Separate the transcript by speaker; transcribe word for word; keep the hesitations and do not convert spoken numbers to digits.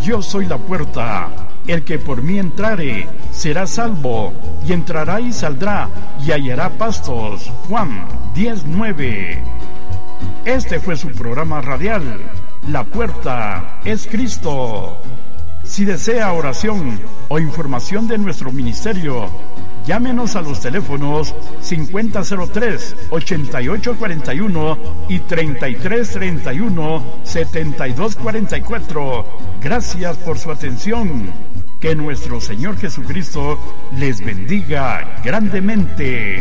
Speaker 1: Yo soy la puerta. El que por mí entrare será salvo, y entrará y saldrá, y hallará pastos. Juan diez nueve. Este fue su programa radial, La Puerta es Cristo. Si desea oración o información de nuestro ministerio, llámenos a los teléfonos cincuenta cero tres, ochenta y ocho cuarenta y uno y treinta y tres treinta y uno, setenta y dos cuarenta y cuatro. Gracias por su atención. Que nuestro Señor Jesucristo les bendiga grandemente.